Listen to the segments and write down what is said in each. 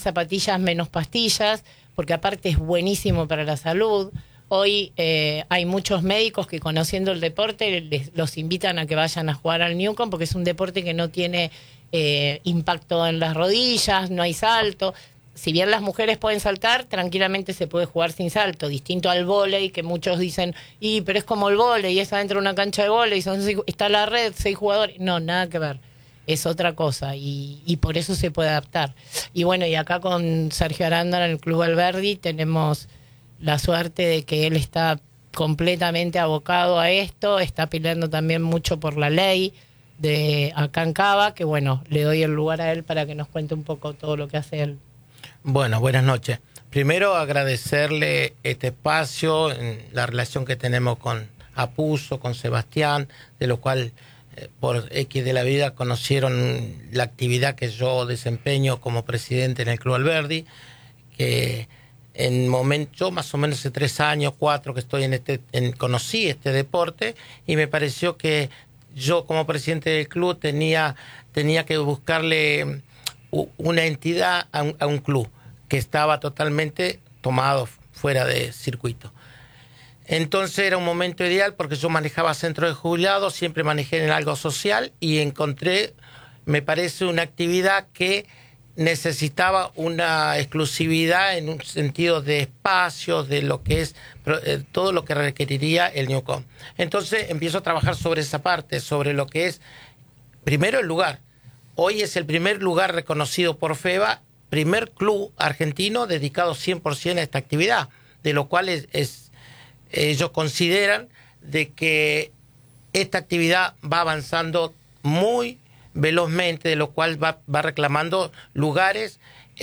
zapatillas menos pastillas, porque aparte es buenísimo para la salud. Hoy hay muchos médicos que, conociendo el deporte, los invitan a que vayan a jugar al Newcomb, porque es un deporte que no tiene impacto en las rodillas, no hay salto. Si bien las mujeres pueden saltar, tranquilamente se puede jugar sin salto, distinto al vóley, que muchos dicen, pero es como el vóley, es adentro de una cancha de vóley, está la red, 6 jugadores. No, nada que ver. Es otra cosa y por eso se puede adaptar. Y bueno, y acá con Sergio Aranda en el Club Alberdi tenemos la suerte de que él está completamente abocado a esto, está peleando también mucho por la ley de acá en Cava, que bueno, le doy el lugar a él para que nos cuente un poco todo lo que hace él. Bueno, buenas noches. Primero agradecerle este espacio, la relación que tenemos con Apuso, con Sebastián, de lo cual por X de la vida conocieron la actividad que yo desempeño como presidente en el Club Alberdi, que en momento, más o menos hace 3 años, 4 que estoy conocí este deporte y me pareció que yo como presidente del club tenía que buscarle una entidad a un club que estaba totalmente tomado fuera de circuito. Entonces era un momento ideal porque yo manejaba centro de jubilados, siempre manejé en algo social y encontré, me parece, una actividad que necesitaba una exclusividad en un sentido de espacios, de lo que es todo lo que requeriría el Newcomb. Entonces empiezo a trabajar sobre esa parte, sobre lo que es, primero, el lugar. Hoy es el primer lugar reconocido por FEBA, primer club argentino dedicado 100% a esta actividad, de lo cual ellos consideran de que esta actividad va avanzando muy velozmente, de lo cual va reclamando lugares,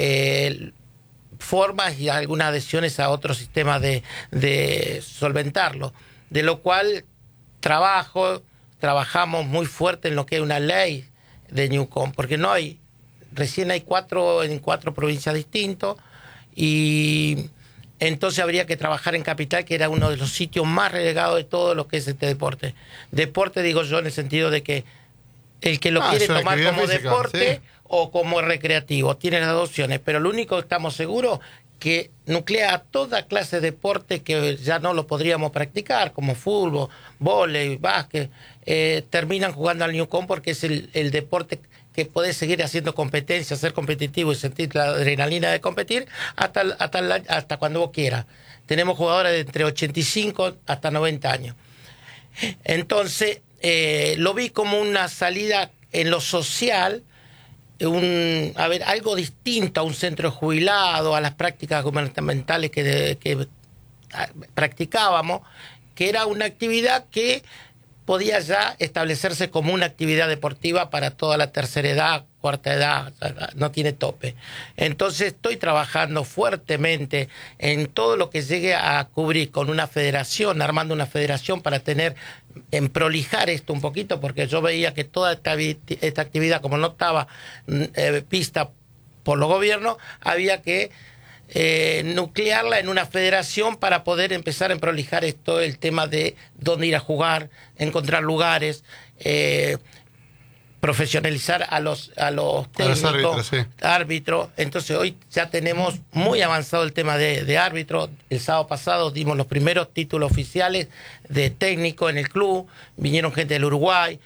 formas y algunas adhesiones a otros sistemas de solventarlo, de lo cual trabajamos muy fuerte en lo que es una ley de Newcomb, porque recién hay 4 en 4 provincias distintas y entonces habría que trabajar en Capital, que era uno de los sitios más relegados de todo lo que es este deporte. Deporte digo yo en el sentido de que el que lo quiere tomar como física, deporte, sí, o como recreativo, tiene las 2 opciones, pero lo único que estamos seguros que nuclea a toda clase de deporte que ya no lo podríamos practicar, como fútbol, vóley, básquet, terminan jugando al Newcomb porque es el deporte que podés seguir haciendo competencia, ser competitivo y sentir la adrenalina de competir hasta cuando vos quieras. Tenemos jugadores de entre 85 hasta 90 años. Entonces, lo vi como una salida en lo social, algo distinto a un centro de jubilado, a las prácticas gubernamentales que practicábamos, que era una actividad que podía ya establecerse como una actividad deportiva para toda la tercera edad, cuarta edad, no tiene tope. Entonces estoy trabajando fuertemente en todo lo que llegue a cubrir con una federación, armando una federación para prolijar esto un poquito, porque yo veía que toda esta actividad, como no estaba vista por los gobiernos, había que nuclearla en una federación para poder empezar a prolijar esto, el tema de dónde ir a jugar, encontrar lugares, profesionalizar a los técnicos, árbitros. Entonces hoy ya tenemos muy avanzado el tema de árbitro. El sábado pasado dimos los primeros títulos oficiales de técnico en el club, vinieron gente del Uruguay.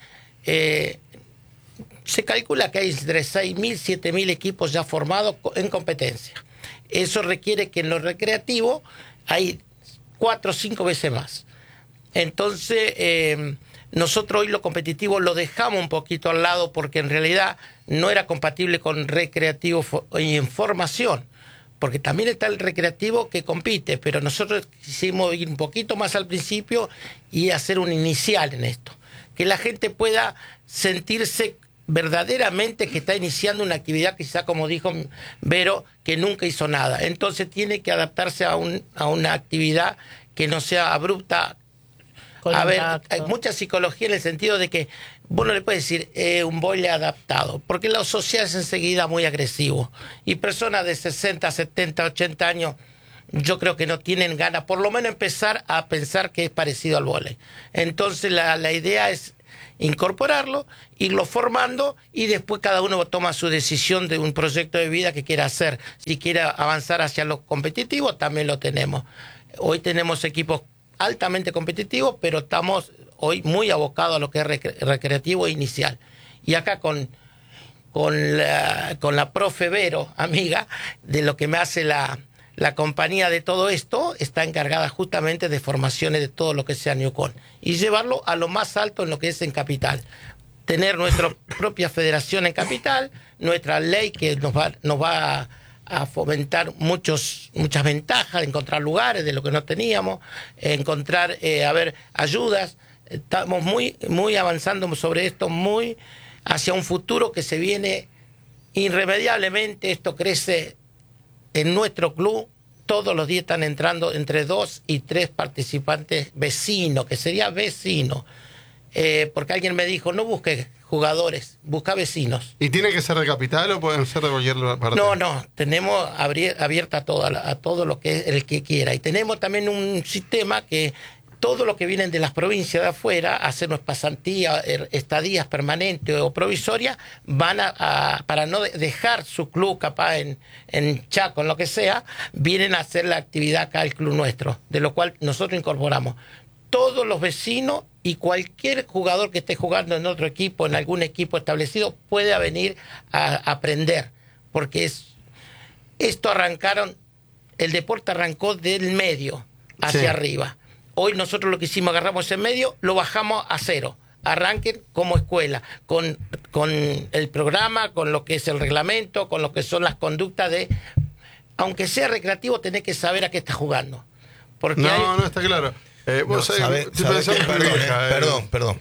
Se calcula que hay entre 6.000 y 7.000 equipos ya formados en competencia. Eso requiere que en lo recreativo hay 4 o 5 veces más. Entonces, nosotros hoy lo competitivo lo dejamos un poquito al lado porque en realidad no era compatible con recreativo y en formación, porque también está el recreativo que compite, pero nosotros quisimos ir un poquito más al principio y hacer un inicial en esto, que la gente pueda sentirse verdaderamente que está iniciando una actividad, quizá como dijo Vero, que nunca hizo nada. Entonces tiene que adaptarse a una actividad que no sea abrupta. Hay mucha psicología en el sentido de que vos no le puedes decir un boile adaptado, porque lo social es enseguida muy agresivo. Y personas de 60, 70, 80 años, yo creo que no tienen ganas, por lo menos empezar a pensar que es parecido al vóley. Entonces la idea es incorporarlo, irlo formando y después cada uno toma su decisión de un proyecto de vida que quiera hacer. Si quiere avanzar hacia lo competitivo, también lo tenemos. Hoy tenemos equipos altamente competitivos, pero estamos hoy muy abocados a lo que es recreativo e inicial. Y acá con la profe Vero, amiga, de lo que me hace la compañía de todo esto, está encargada justamente de formaciones de todo lo que sea Newcon y llevarlo a lo más alto en lo que es en Capital. Tener nuestra propia federación en Capital, nuestra ley que nos va a fomentar muchas ventajas, encontrar lugares de lo que no teníamos, encontrar, ayudas. Estamos muy avanzando sobre esto, muy hacia un futuro que se viene irremediablemente. Esto crece en nuestro club. Todos los días están entrando entre 2 y 3 participantes vecinos, que sería vecino. Porque alguien me dijo, no busque jugadores, busca vecinos. ¿Y tiene que ser de Capital o pueden ser de cualquier parte? No, tenemos abierta a todo lo que el que quiera. Y tenemos también un sistema que todo lo que vienen de las provincias de afuera, hacernos pasantías, estadías permanentes o provisorias, van para no dejar su club capaz en Chaco, en lo que sea, vienen a hacer la actividad acá al club nuestro, de lo cual nosotros incorporamos todos los vecinos y cualquier jugador que esté jugando en otro equipo, en algún equipo establecido, puede venir a aprender, porque el deporte arrancó del medio hacia arriba. Hoy nosotros lo que hicimos, agarramos ese medio, lo bajamos a 0. Arranquen como escuela, con el programa, con lo que es el reglamento, con lo que son las conductas de... Aunque sea recreativo, tenés que saber a qué estás jugando. Porque no, está claro. Perdón.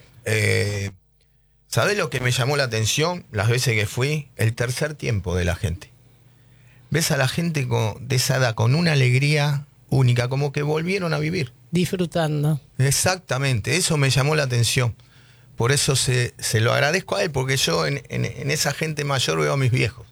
¿Sabés lo que me llamó la atención las veces que fui? El tercer tiempo de la gente. Ves a la gente de esa edad con una alegría única, como que volvieron a vivir. Disfrutando. Exactamente, eso me llamó la atención. Por eso se lo agradezco a él, porque yo en esa gente mayor veo a mis viejos.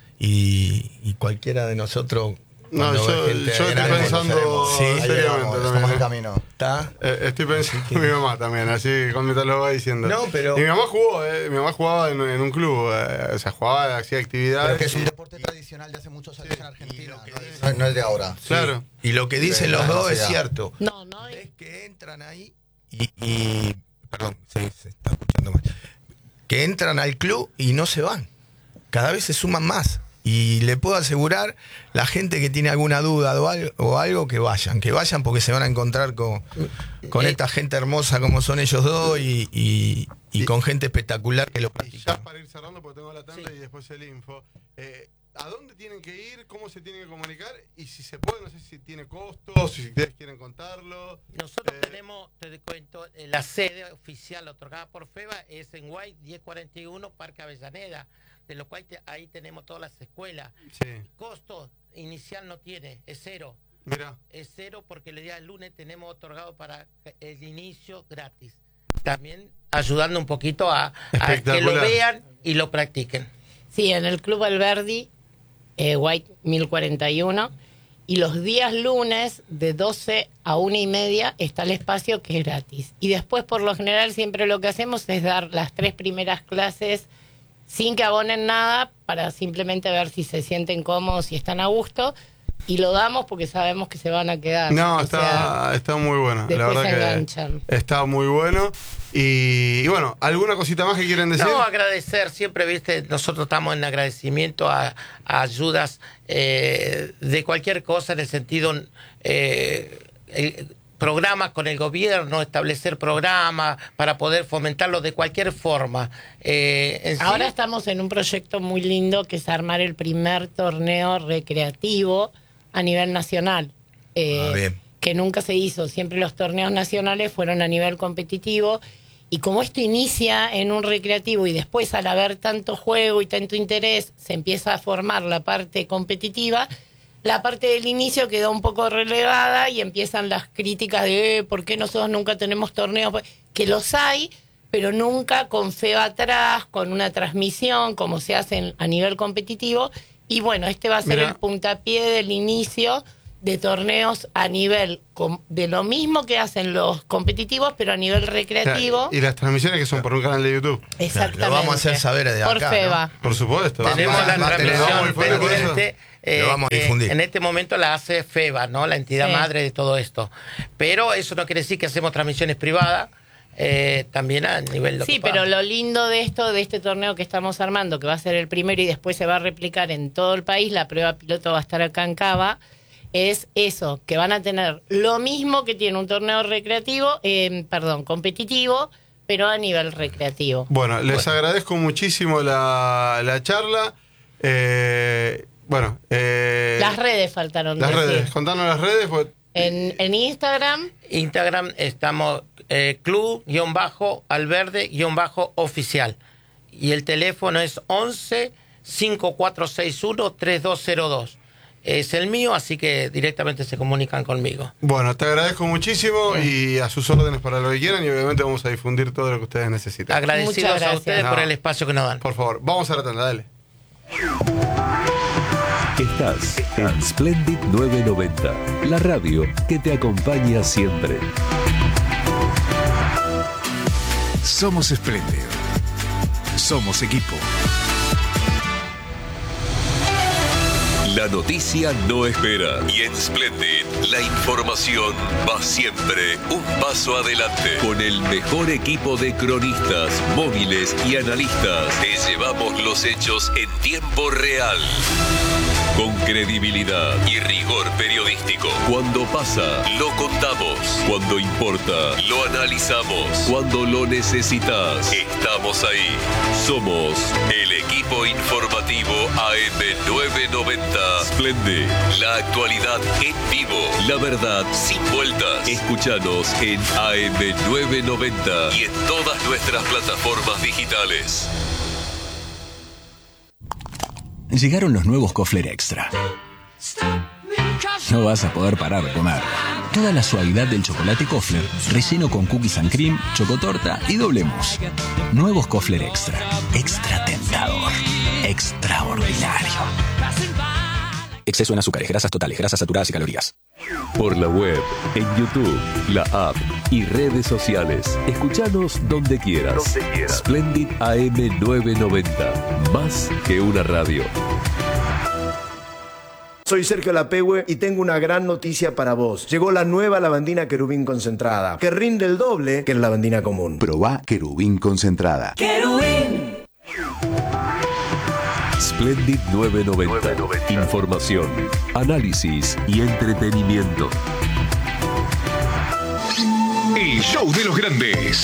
Y cualquiera de nosotros... No, yo estoy pensando seriamente también. Camino. ¿Está? Estoy pensando en mi mamá también, así cuando te lo va diciendo. No, pero... Y mi mamá jugaba en un club, o sea, jugaba, hacía actividades. Pero que es un deporte tradicional de hace muchos años en Argentina, no es de ahora. Sí. Claro. Y lo que dicen los dos es cierto. No. Es que entran ahí y perdón, se está escuchando mal. Que entran al club y no se van. Cada vez se suman más. Y le puedo asegurar, la gente que tiene alguna duda o algo, que vayan porque se van a encontrar con esta gente hermosa como son ellos dos y con gente espectacular que lo practica. Ya para ir cerrando, porque tengo la tanda y después el info. ¿A dónde tienen que ir? ¿Cómo se tienen que comunicar? Y si se puede, no sé si tiene costos, si ustedes quieren contarlo. Nosotros tenemos, te cuento, la sede oficial otorgada por FEBA es en Guay 1041, Parque Avellaneda, de lo cual ahí tenemos todas las escuelas. Sí. Costo inicial no tiene, es 0. Mira. Es 0 porque el día del lunes tenemos otorgado para el inicio gratis. También ayudando un poquito a que lo vean y lo practiquen. Sí, en el Club Alberdi, White 1041, y los días lunes de 12 a 1:30 está el espacio que es gratis. Y después, por lo general, siempre lo que hacemos es dar las 3 primeras clases sin que abonen nada, para simplemente ver si se sienten cómodos, si están a gusto, y lo damos porque sabemos que se van a quedar. No, está muy bueno. La verdad se que enganchan. Está muy bueno. Y bueno, ¿alguna cosita más que quieren decir? No, agradecer, siempre, viste, nosotros estamos en agradecimiento a ayudas de cualquier cosa, en el sentido... programas con el gobierno, establecer programas para poder fomentarlo de cualquier forma. Ahora estamos en un proyecto muy lindo que es armar el primer torneo recreativo a nivel nacional, que nunca se hizo. Siempre los torneos nacionales fueron a nivel competitivo, y como esto inicia en un recreativo y después, al haber tanto juego y tanto interés, se empieza a formar la parte competitiva. La parte del inicio quedó un poco relegada y empiezan las críticas de ¿por qué nosotros nunca tenemos torneos? Que los hay, pero nunca con FEBA atrás, con una transmisión como se hace a nivel competitivo. Y bueno, este va a ser el puntapié del inicio de torneos a nivel de lo mismo que hacen los competitivos, pero a nivel recreativo. Y las transmisiones que son por un canal de YouTube. Exactamente. Lo vamos a hacer saber de acá. Por FEBA. ¿no? Por supuesto. Tenemos la transmisión pendiente. Lo vamos a difundir. En este momento la hace FEBA, ¿no? La entidad Sí. madre de todo esto. Pero eso no quiere decir que hacemos transmisiones privadas, también a nivel local. Sí, pero lo lindo de este torneo que estamos armando, que va a ser el primero y después se va a replicar en todo el país, la prueba piloto va a estar acá en Cava, es eso, que van a tener lo mismo que tiene un torneo competitivo, pero a nivel recreativo. Bueno, les agradezco muchísimo la charla. Las redes faltaron Las decir. redes, contanos las redes. Pues, En Instagram, Instagram estamos club-alverde-oficial. Y el teléfono es 11-5461-3202. Es el mío, así que directamente se comunican conmigo. bueno, te agradezco muchísimo y a sus órdenes para lo que quieran y obviamente vamos a difundir todo lo que ustedes necesitan. Agradecidos Muchas a gracias. ustedes por el espacio que nos dan. Por favor, vamos a la tanda, dale. Estás en Splendid 990, la radio que te acompaña siempre. Somos Splendid. Somos equipo. La noticia no espera y en Splendid la información va siempre un paso adelante. Con el mejor equipo de cronistas, móviles y analistas, te llevamos los hechos en tiempo real. Con credibilidad y rigor periodístico. Cuando pasa, lo contamos. Cuando importa, lo analizamos. Cuando lo necesitas, estamos ahí. Somos el equipo informativo AM990. Splendid, la actualidad en vivo. La verdad sin vueltas. Escúchanos en AM990 y en todas nuestras plataformas digitales. Llegaron los nuevos Kofler Extra. No vas a poder parar de comer. Toda la suavidad del chocolate Kofler, relleno con cookies and cream, chocotorta y doble mousse. Nuevos Kofler Extra. Extra tentador. Extraordinario. Exceso en azúcares, grasas totales, grasas saturadas y calorías. Por la web, en YouTube, la app y redes sociales. Escuchanos donde quieras. Splendid AM990. Más que una radio. Soy Sergio Lapehue y tengo una gran noticia para vos. Llegó la nueva lavandina Querubín concentrada, que rinde el doble que la lavandina común. Probá Querubín concentrada. Splendid 990. Información, análisis y entretenimiento. El show de los grandes.